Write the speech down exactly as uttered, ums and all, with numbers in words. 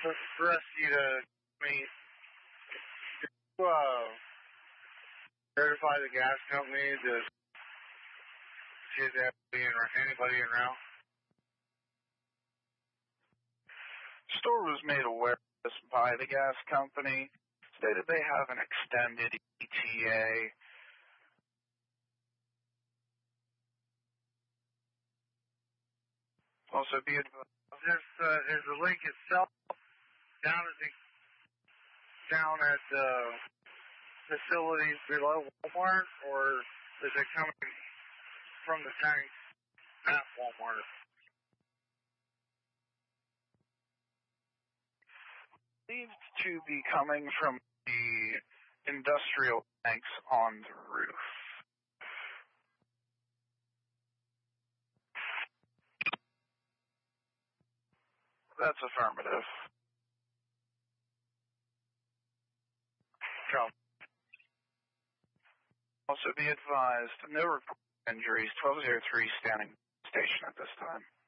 Just ask you to me to uh, verify the gas company to see if they have anybody around. Store was made aware of this by the gas company, stated they have an extended E T A. Also be advised. There's, uh, is the link itself down at the down at the facilities below Walmart, or is it coming from the tank at Walmart? Believed to be coming from the industrial tanks on the roof. That's affirmative. Come. Also be advised, no report injuries, twelve oh three standing station at this time.